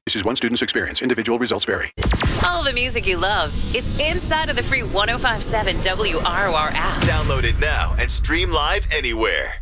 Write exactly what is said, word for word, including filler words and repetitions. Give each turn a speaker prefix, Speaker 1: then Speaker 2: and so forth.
Speaker 1: This is one student's experience. Individual results vary.
Speaker 2: All the music you love is inside of the free one oh five point seven W R O R app.
Speaker 3: Download it now and stream live anywhere.